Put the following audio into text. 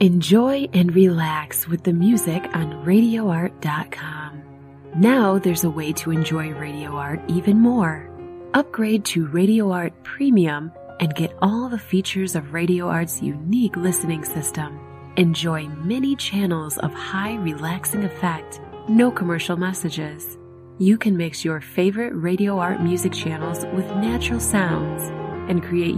Enjoy and relax with the music on RadioArt.com. Now there's a way to enjoy Radio Art even more. Upgrade to Radio Art Premium and get all the features of Radio Art's unique listening system. Enjoy many channels of high relaxing effect, no commercial messages. You can mix your favorite Radio Art music channels with natural sounds and create